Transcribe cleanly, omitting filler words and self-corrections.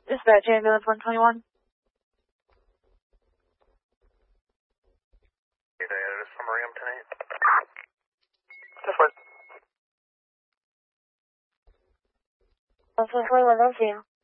Dispatch ambulance 121. Summary tonight. This one. 121, don't see you.